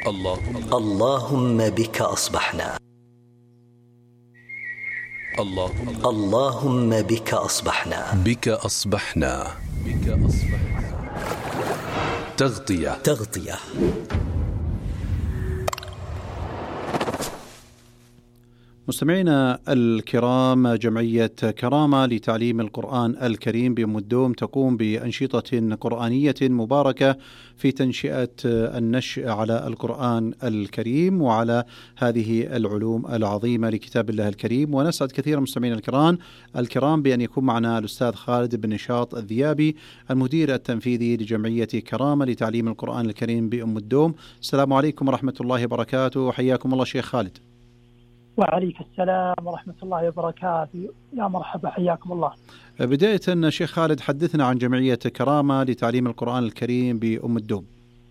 اللهم بك أصبحنا. اللهم بك أصبحنا. بك أصبحنا. تغطية. مستمعينا الكرام، جمعية كرامة لتعليم القرآن الكريم بأم الدوم تقوم بأنشطة قرآنية مباركة في تنشئة النشء على القرآن الكريم وعلى هذه العلوم العظيمة لكتاب الله الكريم. ونسعد كثيرا مستمعينا الكرام بأن يكون معنا الأستاذ خالد بن نشاط الذيابي، المدير التنفيذي لجمعية كرامة لتعليم القرآن الكريم بأم الدوم. السلام عليكم ورحمة الله وبركاته، حياكم الله شيخ خالد. وعليك السلام ورحمة الله وبركاته، يا مرحبا، حياكم الله. بداية شيخ خالد، حدثنا عن جمعية كرامة لتعليم القرآن الكريم بأم الدوم.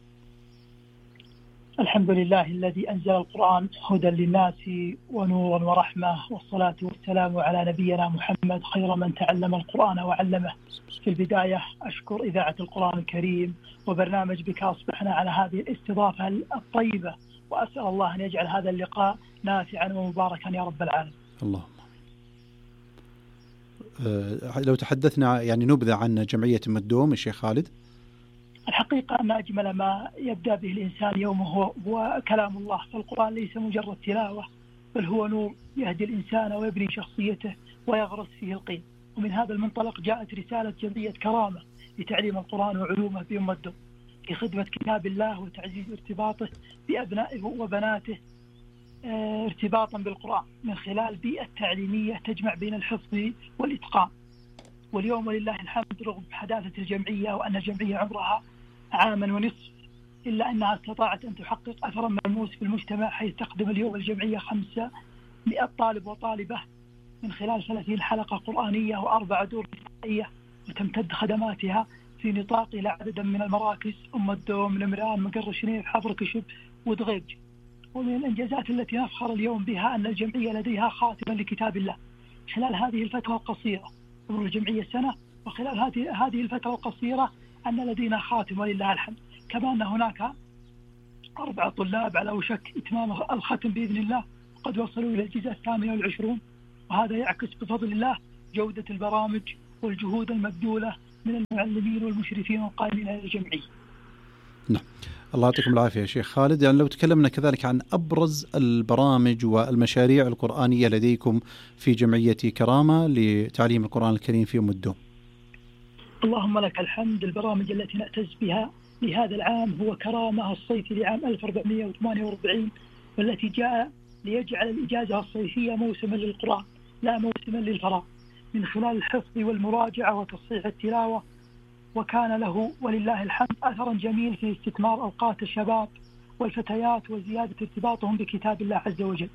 الحمد لله الذي أنزل القرآن هدى للناس ونور ورحمة، والصلاة والسلام على نبينا محمد خير من تعلم القرآن وعلمه. في البداية أشكر إذاعة القرآن الكريم وبرنامج بك أصبحنا على هذه الاستضافة الطيبة، وأسأل الله أن يجعل هذا اللقاء نافعا ومباركا يا رب العالمين. اللهم. لو تحدثنا يعني نبذة عن جمعية أم الدوم الشيخ خالد. الحقيقة أن أجمل ما يبدأ به الإنسان يومه هو كلام الله، فالقرآن ليس مجرد تلاوة، بل هو نور يهدي الإنسان ويبني شخصيته ويغرس فيه القيم. ومن هذا المنطلق جاءت رسالة جمعية كرامة لتعليم القرآن وعلومه بأم الدوم في خدمة كتاب الله وتعزيز ارتباطه بأبنائه وبناته ارتباطا بالقرآن من خلال بيئة تعليمية تجمع بين الحفظ والإتقان. واليوم ولله الحمد، رغم حداثة الجمعية وأن الجمعية عمرها عاما ونصف، إلا أنها استطاعت أن تحقق أثرا ملموس في المجتمع، حيث تقدم اليوم الجمعية 500 طالب وطالبة من خلال 30 حلقة قرآنية و4 دور نسائية، وتمتد خدماتها في نطاق إلى عدد من المراكز: أم الدوم، نمران، مقر شنيف، حفر كشب، ودغيج. ومن الإنجازات التي نفخر اليوم بها أن الجمعية لديها خاتمة لكتاب الله خلال هذه الفترة القصيرة. عمر الجمعية سنة، وخلال هذه الفترة القصيرة أن لدينا خاتم ولله الحمد. كما أن هناك 4 طلاب على وشك إتمام الختم بإذن الله، وقد وصلوا إلى الجزء 28، وهذا يعكس بفضل الله جودة البرامج والجهود المبذولة من المعلمين والمشرفين والقائمين على الجمعية. نعم، الله يعطيكم العافية يا شيخ خالد. يعني لو تكلمنا كذلك عن أبرز البرامج والمشاريع القرآنية لديكم في جمعية كرامة لتعليم القرآن الكريم في أم الدوم. اللهم لك الحمد. البرامج التي نعتز بها لهذا العام هو كرامة الصيفي لعام 1448، والتي جاء ليجعل الإجازة الصيفية موسما للقرآن لا موسما للفراغ، من خلال الحفظ والمراجعة وتصحيح التلاوة. وكان له ولله الحمد أثرا جميل في استثمار أوقات الشباب والفتيات وزيادة ارتباطهم بكتاب الله عز وجل.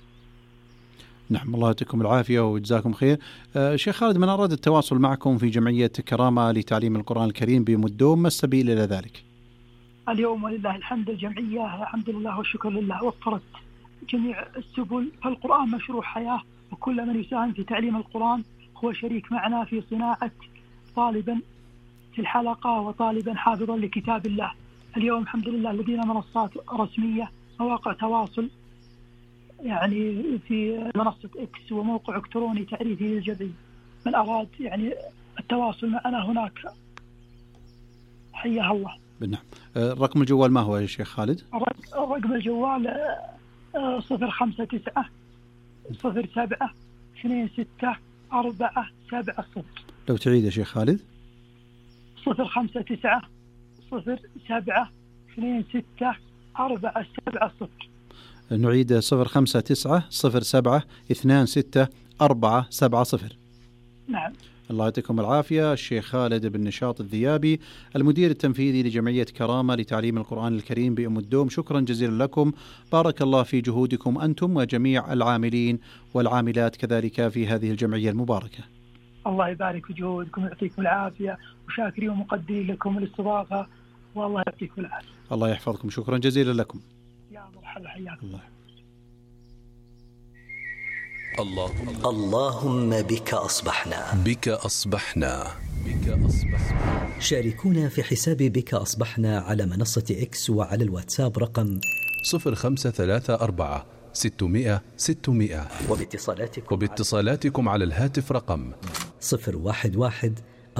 نعم، الله يعطيكم العافية وجزاكم خير. شيخ خالد، من أراد التواصل معكم في جمعية كرامة لتعليم القرآن الكريم بأم الدوم، ما السبيل إلى ذلك؟ اليوم ولله الحمد الجمعية الحمد لله والشكر لله وفرت جميع السبل، فالقرآن مشروع حياة، وكل من يساهم في تعليم القرآن هو شريك معنا في صناعة طالبا في الحلقة وطالبا حافظا لكتاب الله. اليوم الحمد لله لدينا منصات رسمية، مواقع تواصل يعني في منصة إكس وموقع إلكتروني تعريفي للجمعية. من أراد يعني التواصل معنا هناك حياه الله. نعم. رقم الجوال ما هو يا شيخ خالد؟ رقم الجوال 059 07 26 470. لو تعيد يا شيخ خالد. 059 07 26 470. نعيد 059 07 26 470. نعم. الله يعطيكم العافية. الشيخ خالد بن نشاط الذيابي، المدير التنفيذي لجمعية كرامة لتعليم القرآن الكريم بأم الدوم، شكرا جزيلا لكم، بارك الله في جهودكم أنتم وجميع العاملين والعاملات كذلك في هذه الجمعية المباركة. الله يبارك في جهودكم ويعطيكم العافية، وشاكرين ومقدرين لكم الاستضافة، والله يعطيكم العافية. الله يحفظكم، شكرا جزيلا لكم. يا مرحبا، حياكم الله. اللهم بك أصبحنا. بك أصبحنا. شاركونا في حساب بك أصبحنا على منصة إكس وعلى الواتساب رقم 0534 600 600. وباتصالاتكم على الهاتف رقم 011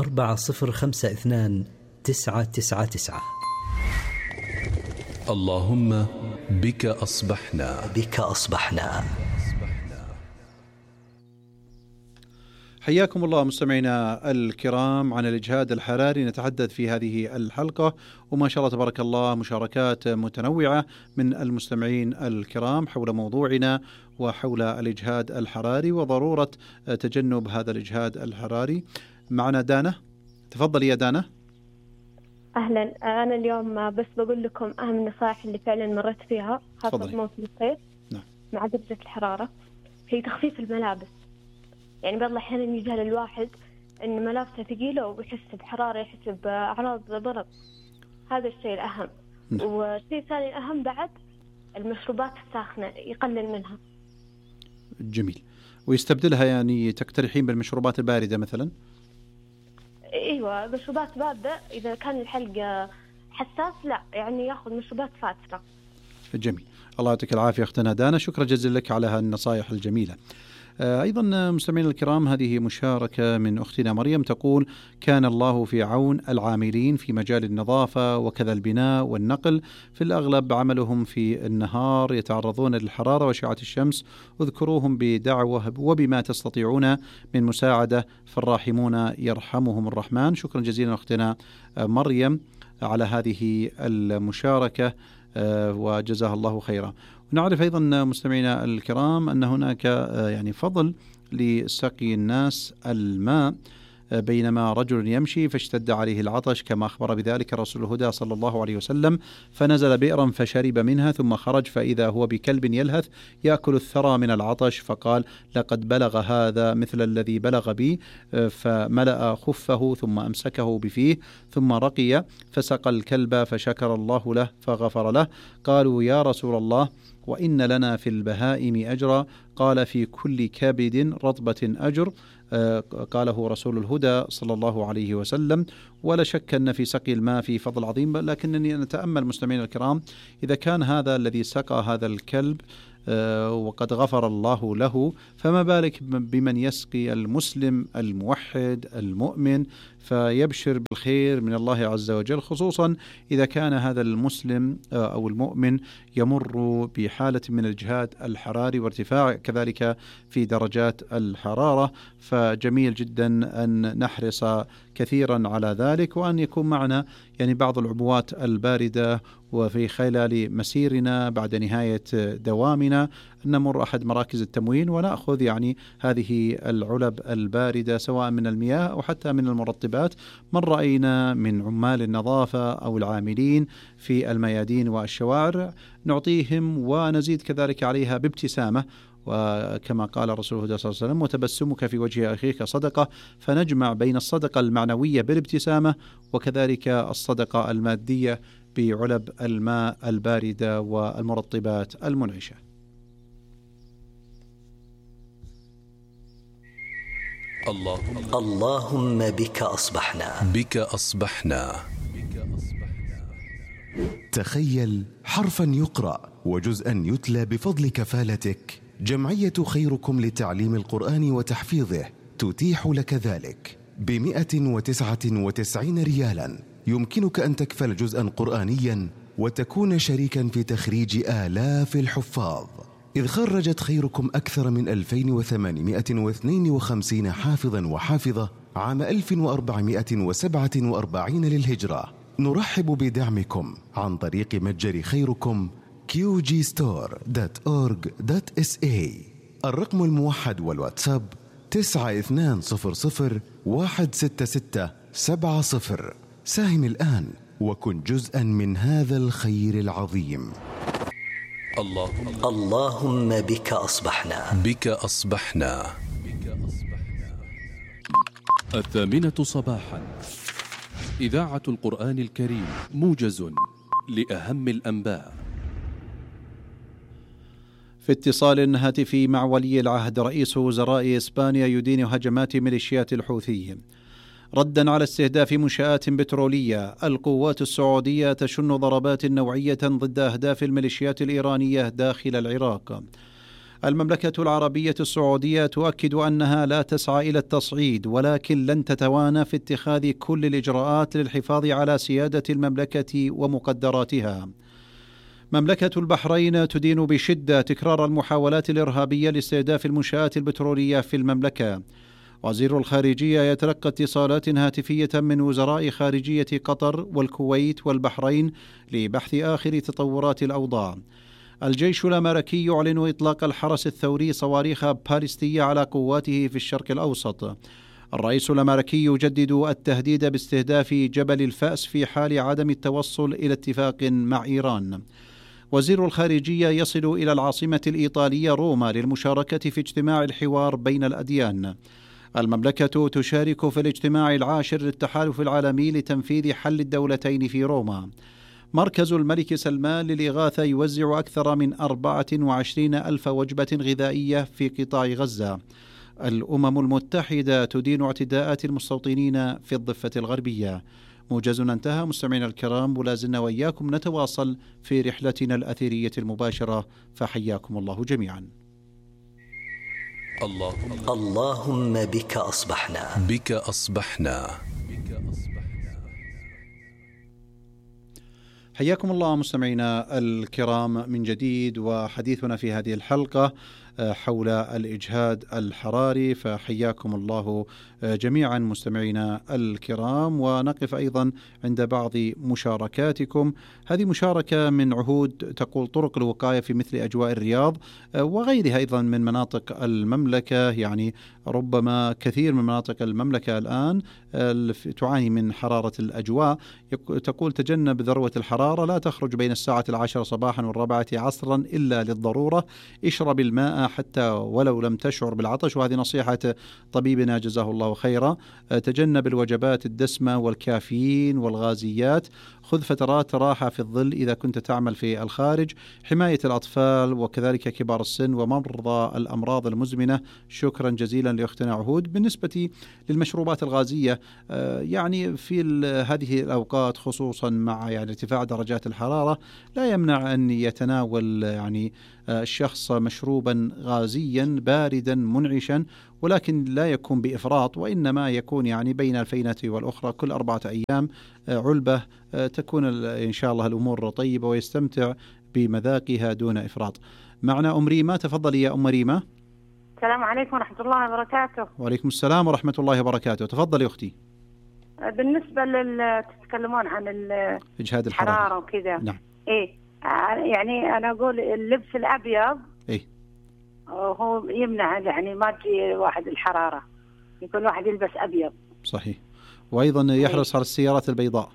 4052 999. اللهم بك أصبحنا. بك أصبحنا. حياكم الله مستمعينا الكرام. عن الإجهاد الحراري نتحدث في هذه الحلقة، وما شاء الله تبارك الله مشاركات متنوعة من المستمعين الكرام حول موضوعنا وحول الإجهاد الحراري وضرورة تجنب هذا الإجهاد الحراري. معنا دانا، تفضل يا دانا. أهلا، أنا اليوم بس بقول لكم أهم النصائح اللي فعلا مرت فيها خاصة في موسم الصيف. نعم. مع درجة الحرارة هي تخفيف الملابس. يعني بعض الأحيان يجهل الواحد إن ملابسه ثقيلة ويحس بحرارة، يحس بأعراض برد. هذا الشيء الأهم. والشيء الثاني الأهم بعد المشروبات الساخنة يقلل منها. جميل. ويستبدلها، يعني تقترحين بالمشروبات الباردة مثلا؟ ايوه، مشروبات باردة. اذا كان الحلق حساس لا، يعني ياخذ مشروبات فاترة. جميل. الله يعطيك العافية اختنا دانا، شكرا جزيلا لك على هالنصائح الجميلة. أيضا مستمعينا الكرام، هذه مشاركة من أختنا مريم تقول: كان الله في عون العاملين في مجال النظافة وكذا البناء والنقل، في الأغلب عملهم في النهار، يتعرضون للحرارة وأشعة الشمس، اذكروهم بدعوة وبما تستطيعون من مساعدة، فالراحمون يرحمهم الرحمن. شكرا جزيلا أختنا مريم على هذه المشاركة وجزاها الله خيرا. ونعرف أيضا مستمعينا الكرام أن هناك يعني فضل لسقي الناس الماء بينما رجل يمشي فاشتد عليه العطش، كما أخبر بذلك رسول الهدى صلى الله عليه وسلم، فنزل بئرا فشرب منها ثم خرج فإذا هو بكلب يلهث يأكل الثرى من العطش، فقال: لقد بلغ هذا مثل الذي بلغ بي، فملأ خفه ثم أمسكه بفيه ثم رقي فسقى الكلب فشكر الله له فغفر له. قالوا: يا رسول الله، وإن لنا في البهائم أجرا؟ قال: في كل كبد رطبة أجر. قاله رسول الهدى صلى الله عليه وسلم. ولا شك أن في سقي الماء في فضل عظيم، لكنني نتأمل مستمعين الكرام، إذا كان هذا الذي سقى هذا الكلب وقد غفر الله له، فما بالك بمن يسقي المسلم الموحد المؤمن، فيبشر بالخير من الله عز وجل، خصوصا إذا كان هذا المسلم أو المؤمن يمر بحالة من الإجهاد الحراري وارتفاع كذلك في درجات الحرارة. فجميل جدا أن نحرص كثيرا على ذلك، وأن يكون معنا يعني بعض العبوات الباردة، وفي خلال مسيرنا بعد نهاية دوامنا نمر أحد مراكز التموين ونأخذ يعني هذه العلب الباردة سواء من المياه أو حتى من المرطبات. من رأينا من عمال النظافة أو العاملين في الميادين والشوارع نعطيهم ونزيد كذلك عليها بابتسامة، وكما قال رسول الله صلى الله عليه وسلم: وتبسمك في وجه أخيك صدقة. فنجمع بين الصدقة المعنوية بالابتسامة وكذلك الصدقة المادية بعلب الماء الباردة والمرطبات المنعشة. اللهم بك أصبحنا. بك أصبحنا. تخيل حرفا يقرأ وجزءا يتلى بفضل كفالتك. جمعية خيركم لتعليم القرآن وتحفيظه تتيح لك ذلك ب199 ريالا. يمكنك أن تكفل جزءا قرآنيا وتكون شريكا في تخريج آلاف الحفاظ، إذ خرجت خيركم أكثر من 2852 حافظا وحافظة عام 1447 للهجرة. نرحب بدعمكم عن طريق متجر خيركم qgstore.org.sa. الرقم الموحد والواتساب 9200166770. ساهم الآن وكن جزءا من هذا الخير العظيم. اللهم بك أصبحنا. بك أصبحنا. 8:00 صباحا، إذاعة القرآن الكريم، موجز لأهم الأنباء. في اتصال هاتفي مع ولي العهد رئيس وزراء إسبانيا يدين هجمات ميليشيات الحوثي. ردا على استهداف منشآت بترولية، القوات السعودية تشن ضربات نوعية ضد أهداف الميليشيات الإيرانية داخل العراق. المملكة العربية السعودية تؤكد أنها لا تسعى إلى التصعيد، ولكن لن تتوانى في اتخاذ كل الإجراءات للحفاظ على سيادة المملكة ومقدراتها. مملكة البحرين تدين بشدة تكرار المحاولات الإرهابية لاستهداف المنشآت البترولية في المملكة. وزير الخارجية يتلقى اتصالات هاتفية من وزراء خارجية قطر والكويت والبحرين لبحث آخر تطورات الأوضاع. الجيش الأمريكي يعلن إطلاق الحرس الثوري صواريخ باليستية على قواته في الشرق الأوسط. الرئيس الأمريكي يجدد التهديد باستهداف جبل الفأس في حال عدم التوصل إلى اتفاق مع إيران. وزير الخارجية يصل إلى العاصمة الإيطالية روما للمشاركة في اجتماع الحوار بين الأديان. المملكة تشارك في الاجتماع العاشر للتحالف العالمي لتنفيذ حل الدولتين في روما. مركز الملك سلمان للإغاثة يوزع أكثر من 24 ألف وجبة غذائية في قطاع غزة. الأمم المتحدة تدين اعتداءات المستوطنين في الضفة الغربية. موجزنا انتهى. مستمعينا الكرام، ولا زلنا وإياكم نتواصل في رحلتنا الأثيرية المباشرة، فحياكم الله جميعا. اللهم بك أصبحنا. بك أصبحنا. حياكم الله مستمعينا الكرام من جديد، وحديثنا في هذه الحلقة حول الإجهاد الحراري، فحياكم الله جميعا مستمعينا الكرام. ونقف أيضا عند بعض مشاركاتكم. هذه مشاركة من عهود تقول: طرق الوقاية في مثل أجواء الرياض وغيرها أيضا من مناطق المملكة. يعني ربما كثير من مناطق المملكة الآن تعاني من حرارة الأجواء. تقول: تجنب ذروة الحرارة، لا تخرج بين الساعة 10 صباحا والرابعة عصرا إلا للضرورة، اشرب الماء حتى ولو لم تشعر بالعطش. وهذه نصيحة طبيبنا جزاه الله خيرا. تجنب الوجبات الدسمة والكافيين والغازيات، خذ فترات راحة في الظل إذا كنت تعمل في الخارج، حماية الأطفال وكذلك كبار السن ومرضى الأمراض المزمنة. شكرا جزيلا لأختنا عهود. بالنسبة للمشروبات الغازية، يعني في هذه الأوقات خصوصا مع ارتفاع درجات الحرارة، لا يمنع أن يتناول الشخص مشروبا غازيا باردا منعشا، ولكن لا يكون بإفراط، وإنما يكون بين الفينة والأخرى كل 4 أيام علبة، تكون إن شاء الله الأمور طيبة ويستمتع بمذاقها دون إفراط. معنا أم ريما، تفضلي يا أم ريما. السلام عليكم ورحمة الله وبركاته. وعليكم السلام ورحمة الله وبركاته. تفضلي أختي. بالنسبة تتكلمون عن إجهاد الحرارة وكذا. نعم. إيه، يعني أنا أقول اللبس الأبيض إيه هو يمنع ما تجي واحد الحرارة، يكون واحد يلبس أبيض. صحيح. وأيضا يحرص على السيارات البيضاء.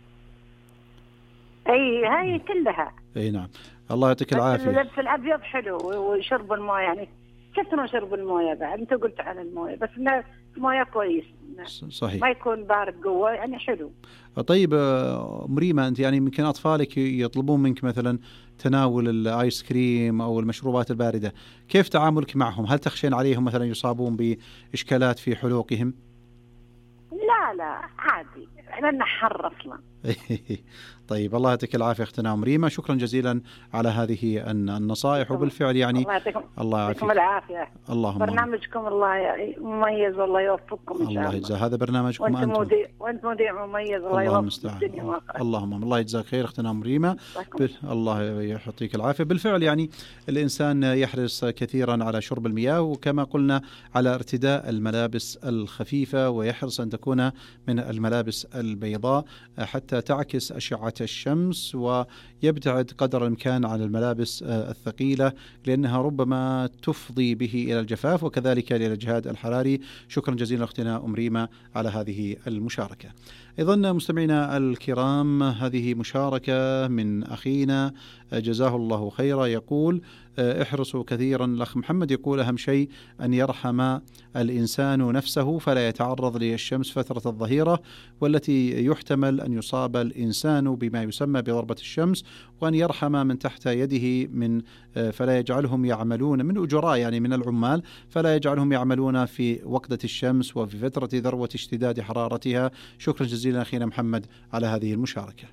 أي هاي كلها. أي نعم. الله يعطيك العافية. اللبس الأبيض حلو، وشرب الماء كثروا شرب المويه. بعد انت قلت عن المويه، بس المويه كويس صحيح، ما يكون بارد قوه، حلو. طيب مريمة، انت يمكن اطفالك يطلبون منك مثلا تناول الايس كريم او المشروبات البارده، كيف تعاملك معهم؟ هل تخشين عليهم مثلا يصابون باشكالات في حلوقهم؟ لا عادي، احنا نحر اصلا. طيب الله يعطيك العافيه اختنا مريمة، شكرا جزيلا على هذه النصائح. وبالفعل الله يعطيكم العافيه. اللهم برنامجكم الله مميز والله يوفقكم ان شاء الله. الله يجزاه، هذا برنامجكم انتم، وانت مذيع مميز الله يوفقك الدنيا واخره. اللهم الله يجزاك خير اختنا مريمة، الله يعطيك العافيه. بالفعل الانسان يحرص كثيرا على شرب المياه، وكما قلنا على ارتداء الملابس الخفيفه، ويحرص ان تكون من الملابس البيضاء حتى تعكس أشعة الشمس، ويبتعد قدر الإمكان عن الملابس الثقيلة لأنها ربما تفضي به إلى الجفاف وكذلك إلى الإجهاد الحراري. شكرا جزيلا أختنا أم ريمة على هذه المشاركة. أيضا مستمعينا الكرام، هذه مشاركة من أخينا جزاه الله خيرا، يقول احرصوا كثيرا. الأخ محمد يقول أهم شيء أن يرحم الإنسان نفسه فلا يتعرض للشمس فترة الظهيرة، والتي يحتمل أن يصاب الإنسان بما يسمى بضربة الشمس، وأن يرحم من تحت يده فلا يجعلهم يعملون من أجراء، يعني من العمال، فلا يجعلهم يعملون في وقدة الشمس وفي فترة ذروة اشتداد حرارتها. شكرا جزيلا أخينا محمد على هذه المشاركة.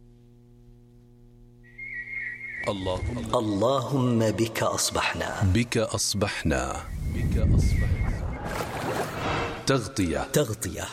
اللهم بك أصبحنا. بك أصبحنا. تغطية.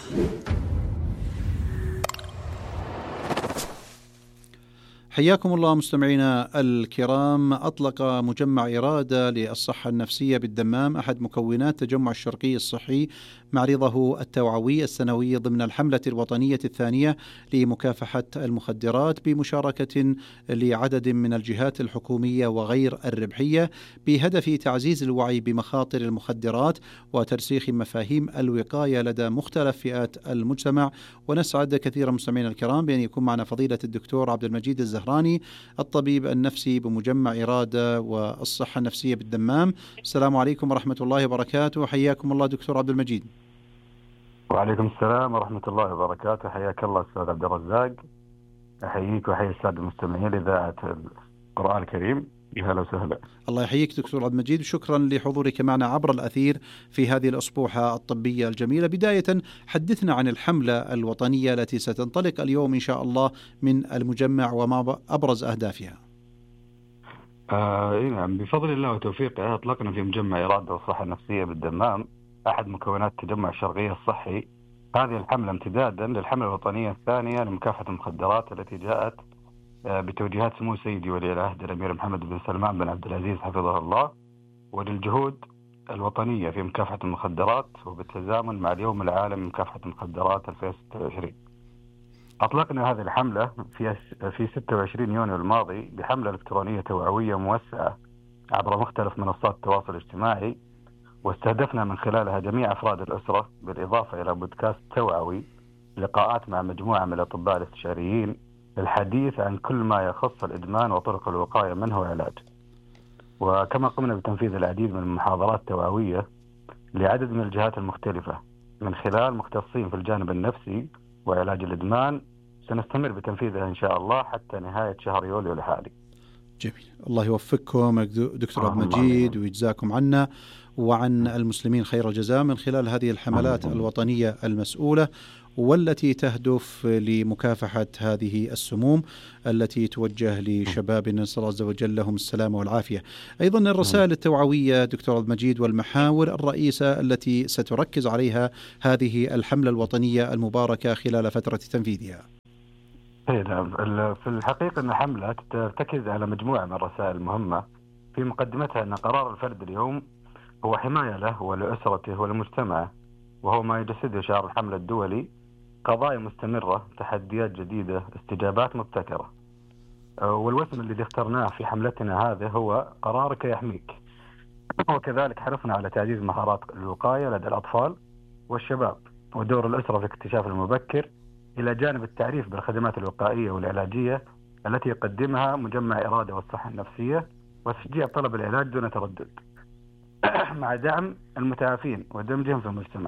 حياكم الله مستمعينا الكرام. أطلق مجمع إرادة للصحة النفسية بالدمام أحد مكونات تجمع الشرقي الصحي معرضه التوعوي السنوي ضمن الحملة الوطنية الثانية لمكافحة المخدرات بمشاركة لعدد من الجهات الحكومية وغير الربحية بهدف تعزيز الوعي بمخاطر المخدرات وترسيخ مفاهيم الوقاية لدى مختلف فئات المجتمع. ونسعد كثيرا مستمعينا الكرام بأن يكون معنا فضيلة الدكتور عبد المجيد الزهراني، الطبيب النفسي بمجمع إرادة والصحة النفسية بالدمام. السلام عليكم ورحمة الله وبركاته. حياكم الله دكتور عبد المجيد. وعليكم السلام ورحمة الله وبركاته. حياك الله أستاذ عبد الرزاق. أحييك وأحيي السادة المستمعين لإذاعة القرآن الكريم. أهلا وسهلا. الله يحييك دكتور عبد المجيد، وشكرا لحضورك معنا عبر الأثير في هذه الأسبوعة الطبية الجميلة. بداية حدثنا عن الحملة الوطنية التي ستنطلق اليوم إن شاء الله من المجمع وما أبرز أهدافها. نعم، بفضل الله وتوفيقه أطلقنا في مجمع إرادة والصحة النفسية بالدمام أحد مكونات تجمع الشرقية الصحي هذه الحملة امتدادا للحملة الوطنية الثانية لمكافحة المخدرات التي جاءت بتوجيهات سمو سيدي ولي العهد الأمير محمد بن سلمان بن عبد العزيز حفظه الله، وللجهود الوطنية في مكافحة المخدرات وبالتزامن مع اليوم العالمي لمكافحة المخدرات 2026. أطلقنا هذه الحملة في 26 يونيو الماضي بحملة إلكترونية توعوية موسعة عبر مختلف منصات التواصل الاجتماعي، واستهدفنا من خلالها جميع أفراد الأسرة، بالإضافة إلى بودكاست توعوي، لقاءات مع مجموعة من الأطباء الاستشاريين للحديث عن كل ما يخص الإدمان وطرق الوقاية منه وعلاج. وكما قمنا بتنفيذ العديد من المحاضرات التوعوية لعدد من الجهات المختلفة من خلال مختصين في الجانب النفسي وعلاج الإدمان، سنستمر بتنفيذها إن شاء الله حتى نهاية شهر يوليو الحالي. جميل، الله يوفقكم دكتور عبد المجيد ويجزاكم عنا وعن المسلمين خير الجزاء من خلال هذه الحملات الوطنية المسؤولة والتي تهدف لمكافحة هذه السموم التي توجه لشبابنا، نسأل الله عز وجل لهم السلامة والعافية. أيضا الرسائل التوعوية دكتور عبد المجيد والمحاور الرئيسة التي ستركز عليها هذه الحملة الوطنية المباركة خلال فترة تنفيذها. في الحقيقة أن حملة ترتكز على مجموعة من الرسائل المهمة، في مقدمتها أن قرار الفرد اليوم هو حماية له ولأسرته ولمجتمعه، وهو ما يجسده شعار الحملة الدولي: قضايا مستمرة، تحديات جديدة، استجابات مبتكرة. والوسم الذي اخترناه في حملتنا هذا هو قرارك يحميك. وكذلك حرصنا على تعزيز مهارات الوقاية لدى الأطفال والشباب ودور الأسرة في الاكتشاف المبكر، إلى جانب التعريف بالخدمات الوقائية والعلاجية التي يقدمها مجمع إرادة والصحة النفسية، وتشجيع طلب العلاج دون تردد مع دعم المتعافين ودمجهم في المجتمع.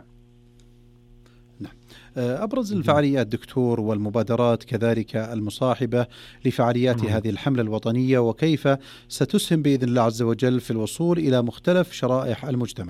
نعم. أبرز الفعاليات دكتور والمبادرات كذلك المصاحبة لفعاليات هذه الحملة الوطنية، وكيف ستسهم بإذن الله عز وجل في الوصول إلى مختلف شرائح المجتمع؟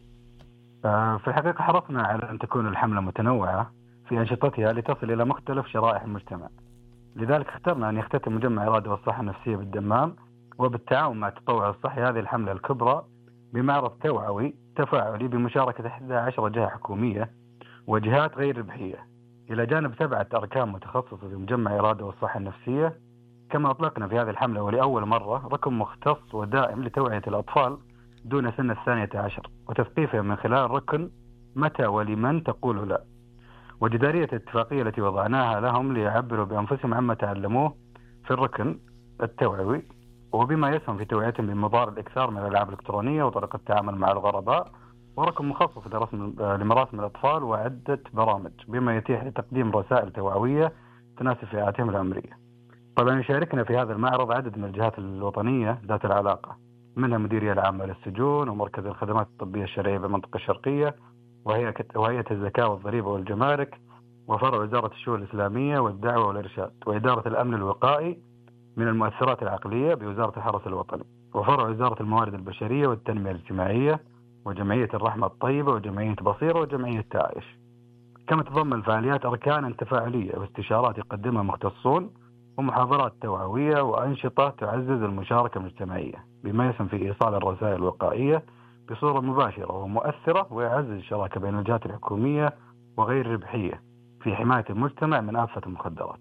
في الحقيقة حرصنا على أن تكون الحملة متنوعة في أنشطتها لتصل إلى مختلف شرائح المجتمع، لذلك اخترنا أن يختتم مجمع إرادة والصحة النفسية بالدمام وبالتعاون مع التطوع الصحي هذه الحملة الكبرى بمعرض توعوي تفاعلي بمشاركة 11 جهة حكومية وجهات غير ربحية، إلى جانب 7 أركان متخصصة في مجمع إرادة والصحة النفسية. كما أطلقنا في هذه الحملة ولأول مرة رقم مختص ودائم لتوعية الأطفال دون سن 12 وتثقيفهم من خلال ركن متى ولمن تقول لا، وجدارية الاتفاقية التي وضعناها لهم ليعبروا بأنفسهم عما تعلموه في الركن التوعوي، وبما يسهم في توعيتهم بمضار الإكثار من الألعاب الإلكترونية وطريقة التعامل مع الغرباء، ورقم مخصص لمراسم الأطفال وعدة برامج بما يتيح لتقديم رسائل توعوية تناسب فئاتهم العمرية. طبعا يشاركنا في هذا المعرض عدد من الجهات الوطنية ذات العلاقة، منها مديرية العامة للسجون ومركز الخدمات الطبية الشرعية بالمنطقة الشرقية وهيئة الزكاة والضريبة والجمارك وفرع وزارة الشؤون الإسلامية والدعوة والإرشاد وإدارة الأمن الوقائي من المؤثرات العقلية بوزارة الحرس الوطني، وفرع وزارة الموارد البشرية والتنمية الاجتماعية، وجمعية الرحمة الطيبة، وجمعية بصيرة، وجمعية تعايش. كما تضمن الفعاليات أركانا تفاعلية واستشارات يقدمها مختصون، ومحاضرات توعوية، وأنشطة تعزز المشاركة المجتمعية بما يسهم في إيصال الرسائل الوقائية بصورة مباشرة ومؤثرة، ويعزز الشراكة بين الجهات الحكومية وغير الربحية في حماية المجتمع من آفة المخدرات.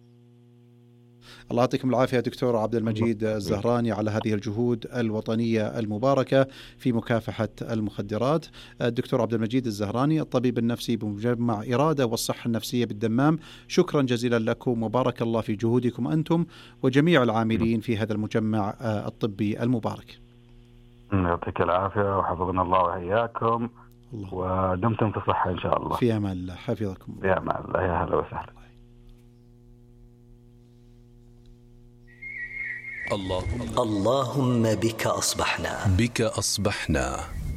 الله يعطيكم العافية دكتور عبد المجيد الزهراني على هذه الجهود الوطنية المباركة في مكافحة المخدرات. الدكتور عبد المجيد الزهراني الطبيب النفسي بمجمع إرادة والصحة النفسية بالدمام، شكرا جزيلا لكم وبارك الله في جهودكم أنتم وجميع العاملين في هذا المجمع الطبي المبارك. يعطيك العافية وحفظنا الله وإياكم، ودمتم في صحة إن شاء الله. في أمان الله، حفظكم. في أمان الله، يا هلا وسهلا. اللهم بك أصبحنا. بك أصبحنا.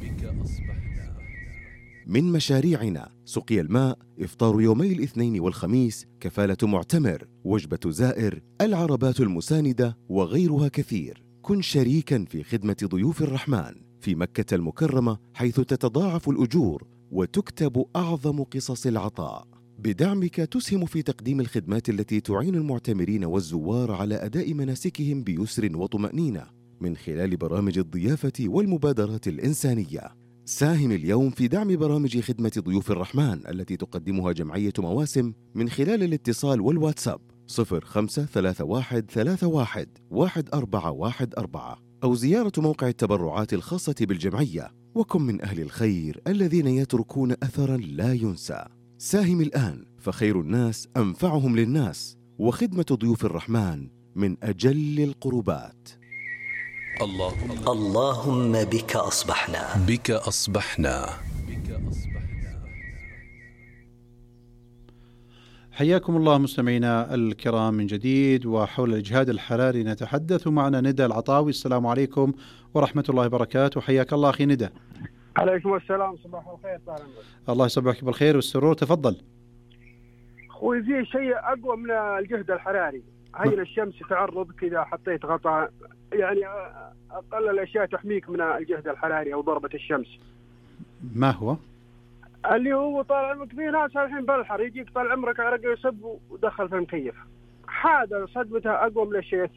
من مشاريعنا سقي الماء، إفطار يومي الاثنين والخميس، كفالة معتمر، وجبة زائر، العربات المساندة وغيرها كثير. كن شريكا في خدمة ضيوف الرحمن في مكة المكرمة، حيث تتضاعف الأجور وتكتب أعظم قصص العطاء. بدعمك تسهم في تقديم الخدمات التي تعين المعتمرين والزوار على أداء مناسكهم بيسر وطمأنينة من خلال برامج الضيافة والمبادرات الإنسانية. ساهم اليوم في دعم برامج خدمة ضيوف الرحمن التي تقدمها جمعية مواسم من خلال الاتصال والواتساب 0531311414 أو زيارة موقع التبرعات الخاصة بالجمعية. وكن من أهل الخير الذين يتركون أثراً لا ينسى. ساهم الآن فخير الناس أنفعهم للناس، وخدمة ضيوف الرحمن من أجل القربات. اللهم بك أصبحنا. بك أصبحنا. حياكم الله مستمعينا الكرام من جديد، وحول الإجهاد الحراري نتحدث. معنا ندى العطاوي. السلام عليكم ورحمة الله وبركاته. حياك الله أخي ندى. عليكم السلام، صباح الخير. الله يصبحك بالخير والسرور، تفضل. أخوي في شيء أقوى من الجهد الحراري. هين الشمس تعرضك إذا حطيت غطاء، يعني أقل الأشياء تحميك من الجهد الحراري أو ضربة الشمس. ما هو؟ اللي هو طال عمرك في ناس الحين بالحر يجيك طال عمرك عرق يصب ودخل في المكيف، هذا صدمتها أقوى من الشيء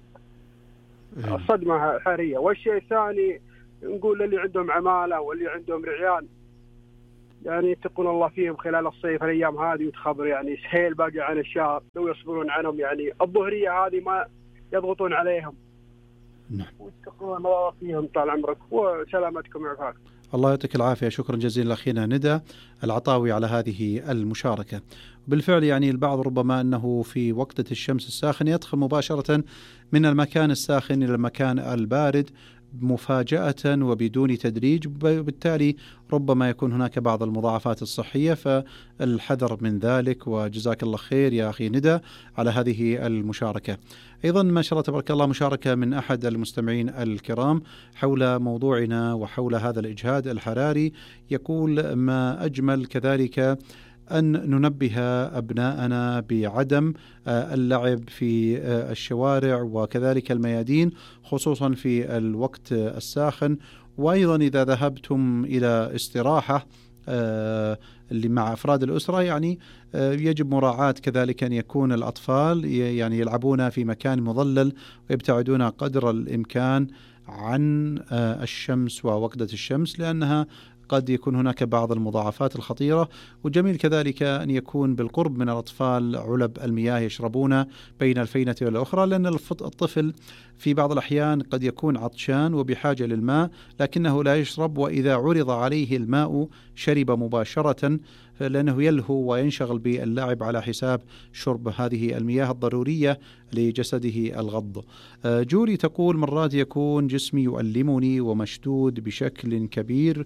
الصدمة الحرارية. والشيء الثاني نقول اللي عندهم عمالة واللي عندهم رعيان، يعني يتقون الله فيهم خلال الصيف الأيام هذه، وتخبر يعني سهيل باقي عن الشهر لو يصبرون عنهم، يعني الظهرية هذه ما يضغطون عليهم. نعم. ويتقون الله فيهم طال عمرك وسلامتكم وعافاكم. الله يعطيك العافية. شكرا جزيلا أخينا ندى العطاوي على هذه المشاركة. بالفعل يعني البعض ربما أنه في وقت الشمس الساخن يدخل مباشرة من المكان الساخن إلى المكان البارد مفاجأة وبدون تدريج، وبالتالي ربما يكون هناك بعض المضاعفات الصحية، فالحذر من ذلك. وجزاك الله خير يا أخي ندى على هذه المشاركة. أيضا ما شاء الله تبارك الله مشاركة من أحد المستمعين الكرام حول موضوعنا وحول هذا الإجهاد الحراري، يقول: ما أجمل كذلك أن ننبه أبناءنا بعدم اللعب في الشوارع وكذلك الميادين خصوصا في الوقت الساخن. وأيضا إذا ذهبتم إلى استراحة اللي مع أفراد الأسرة، يعني يجب مراعاة كذلك أن يكون الأطفال يعني يلعبون في مكان مظلل ويبتعدون قدر الإمكان عن الشمس ووقدة الشمس، لأنها قد يكون هناك بعض المضاعفات الخطيرة. وجميل كذلك أن يكون بالقرب من الأطفال علب المياه يشربون بين الفينة والأخرى، لأن الطفل في بعض الأحيان قد يكون عطشان وبحاجة للماء لكنه لا يشرب، وإذا عرض عليه الماء شرب مباشرة، لأنه يلهو وينشغل باللعب على حساب شرب هذه المياه الضرورية لجسده الغض. جوري تقول: مرات يكون جسمي يؤلمني ومشدود بشكل كبير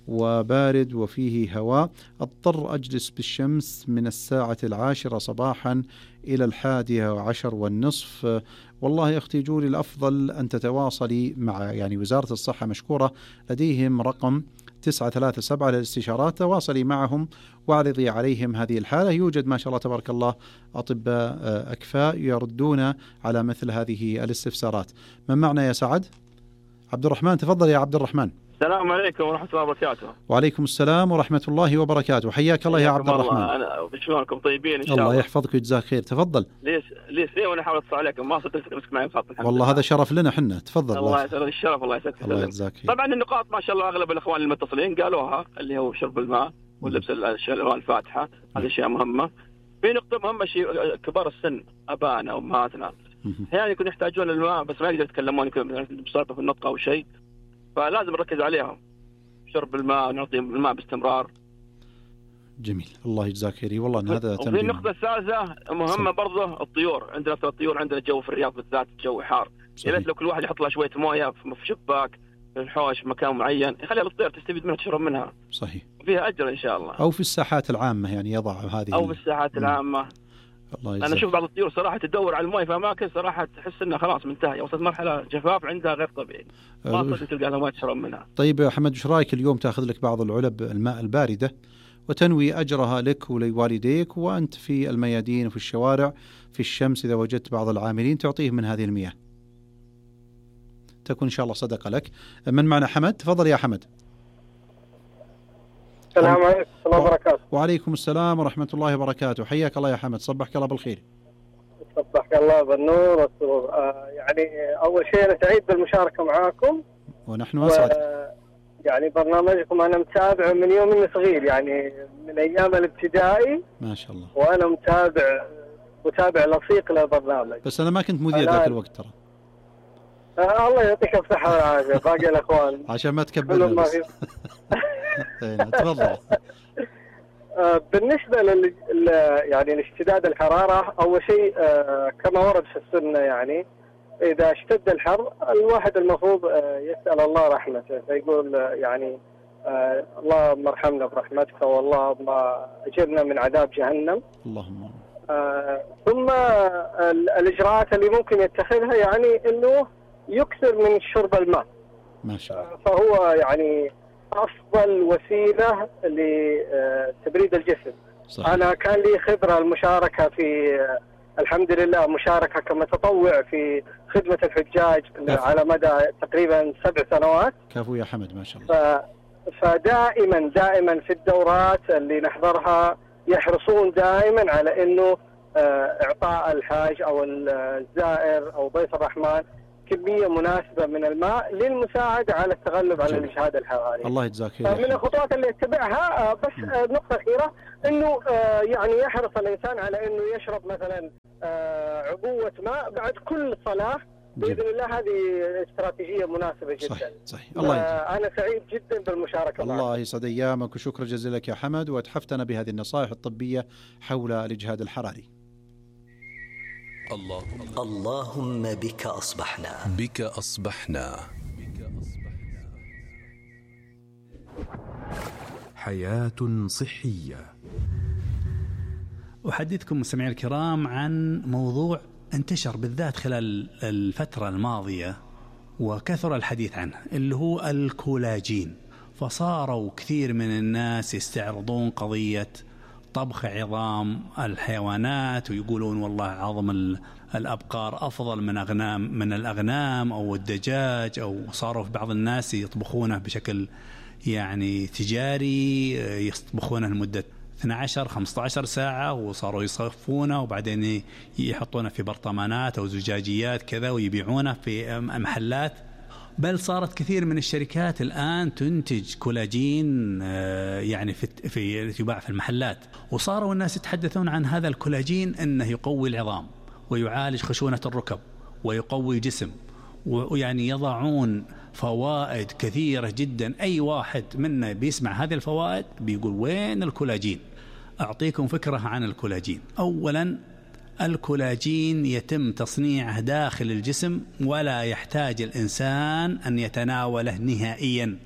وبارد وفيه هواء، اضطر أجلس بالشمس من 10 صباحا إلى 11:10. والله يا أختي جولي، الأفضل أن تتواصلي مع وزارة الصحة، مشكورة، لديهم رقم 937 للاستشارات، تواصلي معهم واعرضي عليهم هذه الحالة. يوجد ما شاء الله تبارك الله أطباء أكفاء يردون على مثل هذه الاستفسارات. من معنا يا سعد؟ عبد الرحمن، تفضل يا عبد الرحمن. السلام عليكم ورحمة الله وبركاته. وعليكم السلام ورحمة الله وبركاته، حياك الله يا عبد الرحمن. أنا شلونكم؟ طيبين إن شاء الله. الله يحفظك ويجزاك خير، تفضل. ليش وأنا حاول أتصل عليكم ما صرت أمسك معي الخط. والله هذا شرف لنا حنا، تفضل. الله يسعدك، الشرف، الله يسعدك. الله يجزاك خير. طبعا النقاط ما شاء الله أغلب الإخوان المتصلين قالوها، اللي هو شرب الماء ولبس الألوان الفاتحة، هذه أشياء مهمة. في نقطة مهمة، شيء كبار السن، أبانا وأمهاتنا أحيانا يكون يحتاجون الماء بس ما يقدروا يتكلمون بصعوبة في النطق أو شيء، فلازم نركز عليهم، شرب الماء، نعطيهم الماء باستمرار. جميل، الله يجزاك خير. والله إن هذا تنبيه. وفي النقطة الثالثة مهمة برضه، الطيور. عندنا أكثر الطيور، عندنا الجو في الرياض بالذات الجو حار، يا ريت لو كل واحد يحط له شوية موية في شباك، في الحوش، في مكان معين، يخليها الطير تستفيد منها، تشرب منها. صحيح. فيها أجر إن شاء الله. أو في الساحات العامة يضع هذه، أو في الساحات العامة. أنا أشوف بعض الطيور صراحة تدور على المويه في أماكن صراحة تحس إنها خلاص منتهية، وصلت مرحلة جفاف عندها غير طبيعي، ما صرت تلقى لها ما تشرب منها. طيب يا حمد، وش رأيك اليوم تأخذ لك بعض العلب الماء الباردة وتنوي أجرها لك ولوالديك، وأنت في الميادين وفي الشوارع في الشمس، إذا وجدت بعض العاملين تعطيه من هذه المياه، تكون إن شاء الله صدقة لك. من معنا حمد؟ تفضل يا حمد. السلام عليكم ورحمة الله وبركاته. وعليكم السلام ورحمة الله وبركاته، حياك الله يا حمد، صبحك الله بالخير. صبحك الله بالنور والسرور. أول شيء أنا سعيد بالمشاركة معاكم، ونحن أسعد. برنامجكم أنا متابع من يوم إني صغير، من أيام الابتدائي ما شاء الله، وأنا متابع لصيق للبرنامج. بس أنا ما كنت مذيع ذاك الوقت ترى. الله يعطيك الصحة والعافية. باقي الأخوان عشان ما تكبرنا بس. تفضل. بالنسبة لاشتداد الحرارة، أول شيء كما ورد في السنة، إذا اشتد الحر الواحد المفروض يسأل الله رحمته، فيقول اللهم ارحمنا برحمتك، واللهم أجرنا من عذاب جهنم. اللهم. ثم الإجراءات اللي ممكن يتخذها إنه يكثر من شرب الماء. ما شاء الله. فهو أفضل وسيلة لتبريد الجسم. صحيح. أنا كان لي خبرة المشاركة في الحمد لله مشاركة كمتطوع في خدمة الحجاج على مدى تقريبا 7 سنوات. كفو يا حمد، ما شاء الله. فدائما في الدورات اللي نحضرها يحرصون دائما على إنه إعطاء الحاج أو الزائر أو ضيف الرحمن كمية مناسبة من الماء للمساعدة على التغلب على الإجهاد الحراري. الله يجزاك خير. من الخطوات اللي يتبعها بس نقطة أخيرة، إنه يحرص الإنسان على إنه يشرب مثلا عبوة ماء بعد كل صلاة بإذن الله. هذه استراتيجية مناسبة جدا. صحيح. الله أنا سعيد جدا بالمشاركة. الله يسعد أيامك، وشكرا جزيلا لك يا حمد، وأتحفتنا بهذه النصائح الطبية حول الإجهاد الحراري. اللهم بك أصبحنا. بك أصبحنا. حياة صحية. أحدثكم مستمعي الكرام عن موضوع انتشر بالذات خلال الفترة الماضية وكثر الحديث عنه، اللي هو الكولاجين. فصاروا كثير من الناس يستعرضون قضية طبخ عظام الحيوانات، ويقولون والله عظم الأبقار أفضل من الأغنام أو الدجاج، أو صاروا في بعض الناس يطبخونه بشكل تجاري، يطبخونه لمدة 12-15 ساعة، وصاروا يصفونه وبعدين يحطونه في برطمانات أو زجاجيات كذا ويبيعونه في محلات. بل صارت كثير من الشركات الآن تنتج كولاجين في يباع في المحلات، وصاروا الناس يتحدثون عن هذا الكولاجين أنه يقوي العظام ويعالج خشونة الركب ويقوي الجسم، يضعون فوائد كثيرة جدا. أي واحد منا بيسمع هذه الفوائد بيقول وين الكولاجين؟ أعطيكم فكرة عن الكولاجين. أولا، الكولاجين يتم تصنيعه داخل الجسم ولا يحتاج الإنسان أن يتناوله نهائيا،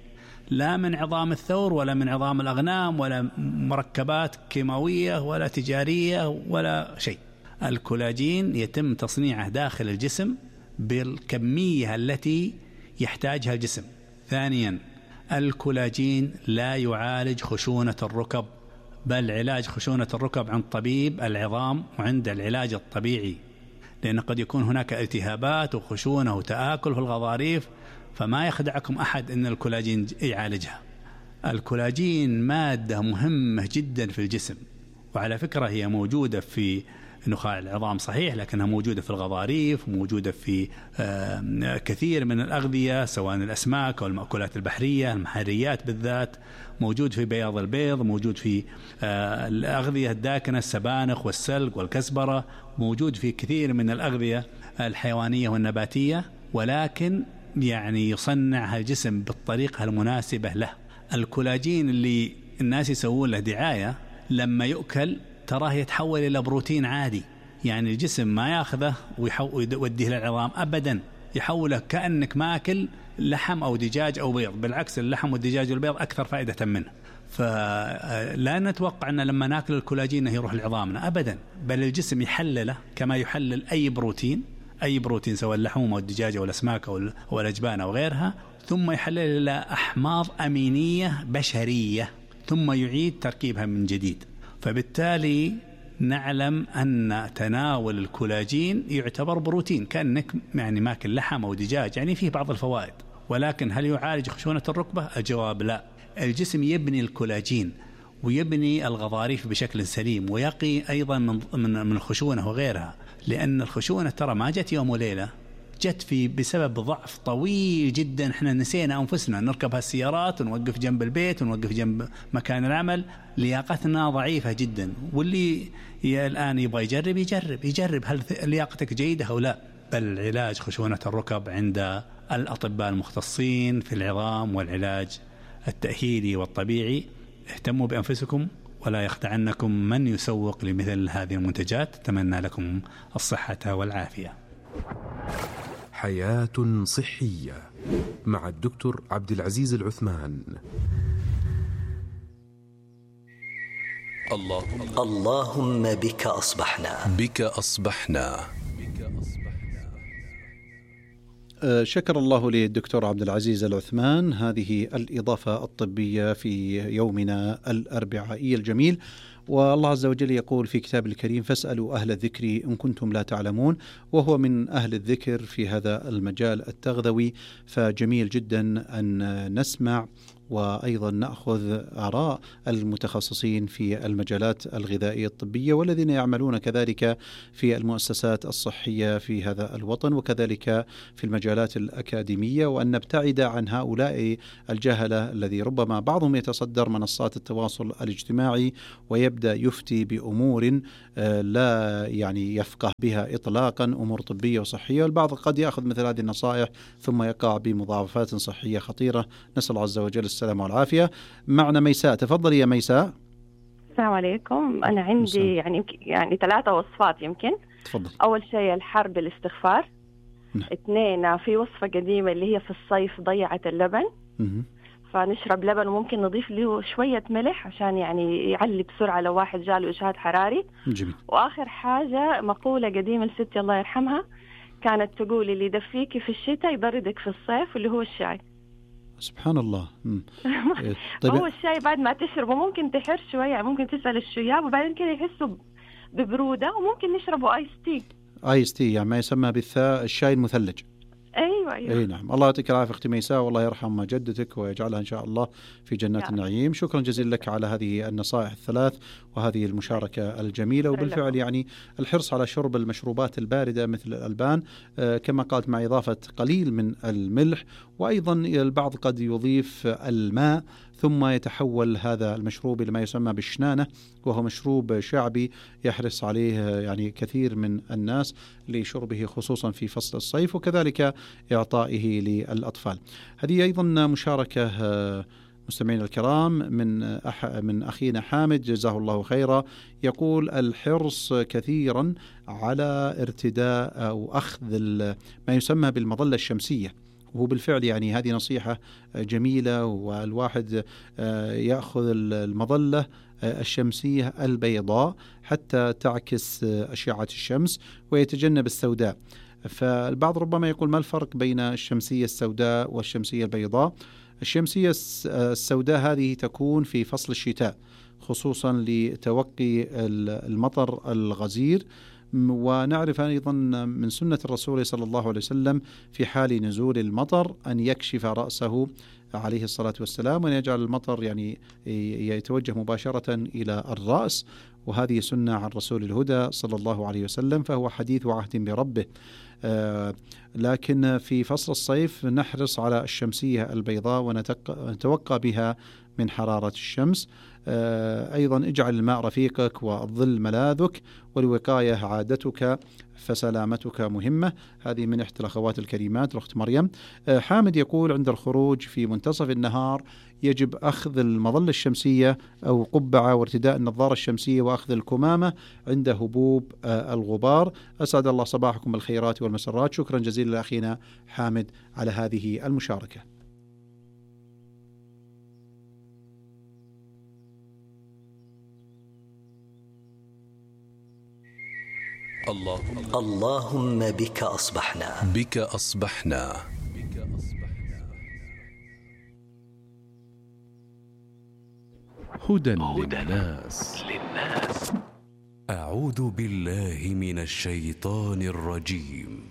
لا من عظام الثور ولا من عظام الأغنام ولا مركبات كيماوية ولا تجارية ولا شيء. الكولاجين يتم تصنيعه داخل الجسم بالكمية التي يحتاجها الجسم. ثانيا، الكولاجين لا يعالج خشونة الركب، بل علاج خشونة الركب عند طبيب العظام وعند العلاج الطبيعي، لأن قد يكون هناك التهابات وخشونة وتآكل في الغضاريف، فما يخدعكم أحد أن الكولاجين يعالجها. الكولاجين مادة مهمة جدا في الجسم، وعلى فكرة هي موجودة في نخاع العظام صحيح، لكنها موجودة في الغضاريف، موجودة في كثير من الأغذية سواء الأسماك أو المأكولات البحرية، المحاريات بالذات، موجود في بياض البيض، موجود في الأغذية الداكنة، السبانخ والسلق والكزبرة، موجود في كثير من الأغذية الحيوانية والنباتية، ولكن يعني يصنعها الجسم بالطريقة المناسبة له. الكولاجين اللي الناس يسوون له دعاية لما يؤكل تراه يتحول إلى بروتين عادي، يعني الجسم ما ياخذه ويوديه للعظام أبدا، يحوله كأنك ماكل لحم أو دجاج أو بيض، بالعكس اللحم والدجاج والبيض أكثر فائدة منه. فلا نتوقع أن لما ناكل الكولاجين يروح لعظامنا أبدا، بل الجسم يحلله كما يحلل أي بروتين سواء اللحوم أو الدجاج أو الأسماك أو الأجبان أو غيرها، ثم يحلل إلى أحماض أمينية بشرية، ثم يعيد تركيبها من جديد. فبالتالي نعلم أن تناول الكولاجين يعتبر بروتين كأنك يعني ماكل لحم أو دجاج، يعني فيه بعض الفوائد. ولكن هل يعالج خشونة الركبة؟ الجواب لا. الجسم يبني الكولاجين ويبني الغضاريف بشكل سليم، ويقي أيضا من الخشونة وغيرها، لأن الخشونة ترى ما جت يوم وليلة، جت بسبب ضعف طويل جدا. احنا نسينا أنفسنا نركب هالسيارات ونوقف جنب البيت ونوقف جنب مكان العمل، لياقتنا ضعيفة جدا. واللي الآن يبغى يجرب هل لياقتك جيدة أو لا. بل علاج خشونة الركب عند الأطباء المختصين في العظام والعلاج التأهيلي والطبيعي. اهتموا بأنفسكم ولا يخدعنكم من يسوق لمثل هذه المنتجات. أتمنى لكم الصحة والعافية. حياة صحية مع الدكتور عبد العزيز العثمان. اللهم بك أصبحنا. شكر الله للدكتور عبد العزيز العثمان هذه الإضافة الطبية في يومنا الأربعائي الجميل. والله عز وجل يقول في كتاب الكريم: فاسألوا أهل الذكر إن كنتم لا تعلمون، وهو من أهل الذكر في هذا المجال التغذوي. فجميل جدا أن نسمع وأيضا نأخذ آراء المتخصصين في المجالات الغذائية الطبية والذين يعملون كذلك في المؤسسات الصحية في هذا الوطن، وكذلك في المجالات الأكاديمية، وأن نبتعد عن هؤلاء الجهلة الذي ربما بعضهم يتصدر منصات التواصل الاجتماعي ويبدأ يفتي بأمور لا يعني يفقه بها إطلاقا، أمور طبية وصحية، والبعض قد يأخذ مثل هذه النصائح ثم يقع بمضاعفات صحية خطيرة. نسأل الله عز وجل السلام والعافية. معنا ميساء، تفضلي يا ميساء. السلام عليكم. أنا عندي يعني 3 وصفات يمكن. تفضل. أول شيء الحرب الاستغفار. 2 في وصفة قديمة اللي هي في الصيف ضيعت اللبن. فنشرب لبن وممكن نضيف له شوية ملح عشان يعني يعلي بسرعة لو واحد جاله إجهاد حراري. جميل. وآخر حاجة مقولة قديمة لستي الله يرحمها، كانت تقول: اللي يدفيكي في الشتاء يبردك في الصيف، اللي هو الشاي. سبحان الله. طيب هو الشاي بعد ما تشربه ممكن تحر شوية، ممكن تسأل الشياب وبعدين كده يحسوا ببرودة، وممكن نشربه آيس تي يعني ما يسمى بالثاء الشاي المثلج. أيوة. أي نعم. الله يعطيك العافية أختي ميساء، والله يرحم جدتك ويجعلها إن شاء الله في جنات النعيم. شكرا جزيلا لك على هذه النصائح الثلاث وهذه المشاركة الجميلة. وبالفعل يعني الحرص على شرب المشروبات الباردة مثل الألبان كما قالت، مع إضافة قليل من الملح، وأيضا البعض قد يضيف الماء ثم يتحول هذا المشروب إلى ما يسمى بالشنانة، وهو مشروب شعبي يحرص عليه يعني كثير من الناس لشربه خصوصا في فصل الصيف، وكذلك إعطائه للأطفال. هذه أيضا مشاركة مستمعين الكرام من أخينا حامد جزاه الله خيرا، يقول: الحرص كثيرا على ارتداء أو أخذ ما يسمى بالمظلة الشمسية، وهو بالفعل يعني هذه نصيحة جميلة، والواحد يأخذ المظلة الشمسية البيضاء حتى تعكس أشعة الشمس ويتجنب السوداء. فالبعض ربما يقول ما الفرق بين الشمسية السوداء والشمسية البيضاء؟ الشمسية السوداء هذه تكون في فصل الشتاء خصوصا لتوقي المطر الغزير، ونعرف أيضا من سنة الرسول صلى الله عليه وسلم في حال نزول المطر أن يكشف رأسه عليه الصلاة والسلام، وأن يجعل المطر يعني يتوجه مباشرة إلى الرأس، وهذه سنة عن رسول الهدى صلى الله عليه وسلم، فهو حديث عهد بربه. لكن في فصل الصيف نحرص على الشمسية البيضاء ونتوقع بها من حرارة الشمس. أيضا اجعل الماء رفيقك والظل ملاذك، والوقاية عادتك فسلامتك مهمة. هذه من إحدى الأخوات الكريمات الأخت مريم. حامد يقول عند الخروج في منتصف النهار يجب أخذ المظلة الشمسية أو قبعة وارتداء النظارة الشمسية وأخذ الكمامة عند هبوب الغبار. أسعد الله صباحكم بالخيرات والمسرات. شكرا جزيلا لأخينا حامد على هذه المشاركة. اللهم بك أصبحنا. بك أصبحنا. هدى للناس. أعوذ بالله من الشيطان الرجيم.